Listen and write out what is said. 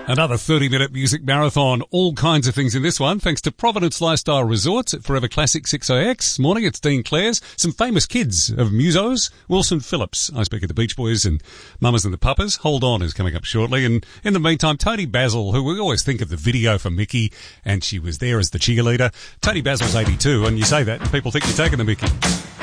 Another 30-minute music marathon. All kinds of things in this one, thanks to Providence Lifestyle Resorts at Forever Classic 6OX. Morning, it's Dean Clares. Some famous kids of musos. Wilson Phillips. I speak of the Beach Boys and Mamas and the Papas. Hold On is coming up shortly. And in the meantime, Tony Basil, who we always think of the video for Mickey, and she was there as the cheerleader. Tony Basil's 82, and you say that, people think you're taking the Mickey.